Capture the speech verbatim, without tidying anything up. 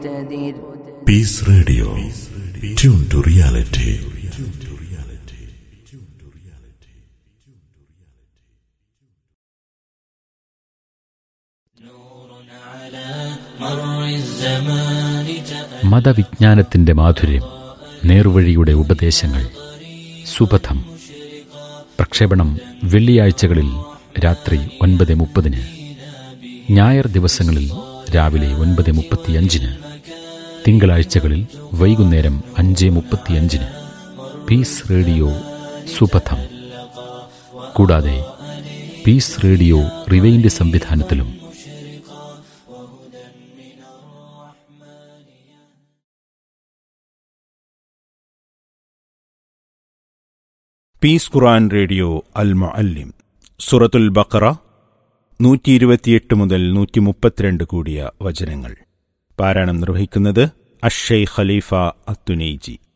Peace Radio. Tune to reality. മതവിജ്ഞാനത്തിന്റെ മാധുര്യം, നേർവഴിയുടെ ഉപദേശങ്ങൾ, സുപഥം. പ്രക്ഷേപണം വെള്ളിയാഴ്ചകളിൽ രാത്രി ഒൻപത് മുപ്പതിന്, ഞായർ ദിവസങ്ങളിൽ രാവിലെ ഒൻപത് മുപ്പത്തിയഞ്ചിന്, തിങ്കളാഴ്ചകളിൽ വൈകുന്നേരം അഞ്ച് മുപ്പത്തിയഞ്ചിന്. Piece radio സുപഥം. കൂടാതെ പീസ് റേഡിയോ റിവൈൻഡ് സംവിധാനത്തിലും. പീസ് ഖുർആൻ റേഡിയോ അൽ മുഅല്ലിം, സൂറത്തുൽ ബഖറ നൂറ്റി ഇരുപത്തിയെട്ട് മുതൽ നൂറ്റി മുപ്പത്തിരണ്ട് കൂടിയ വചനങ്ങൾ. പാരായണം നിർവഹിക്കുന്നത് അഷ്ശൈഖ് ഖലീഫ അത്തുനൈജി.